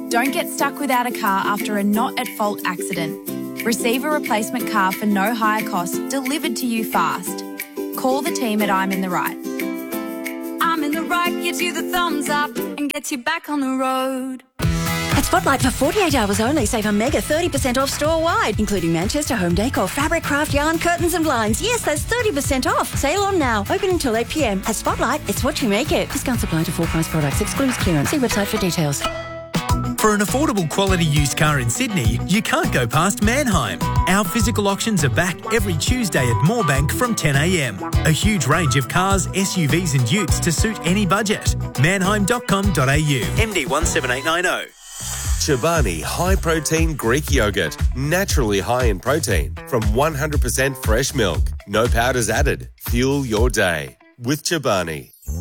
Don't get stuck without a car after a not-at-fault accident. Receive a replacement car for no higher cost delivered to you fast. Call the team at I'm in the Right. I'm in the Right gives you the thumbs up and gets you back on the road. At Spotlight for 48 hours only, save a mega 30% off store-wide, including Manchester home decor, fabric, craft, yarn, curtains and blinds. Yes, that's 30% off. Sale on now. Open until 8 p.m. At Spotlight, it's what you make it. Discounts apply to full-price products. Excludes clearance. See website for details. For an affordable quality used car in Sydney, you can't go past Mannheim. Our physical auctions are back every Tuesday at Moorebank from 10 a.m. A huge range of cars, SUVs and utes to suit any budget. Mannheim.com.au. MD 17890. Chobani High Protein Greek Yogurt. Naturally high in protein from 100% fresh milk. No powders added. Fuel your day with Chobani.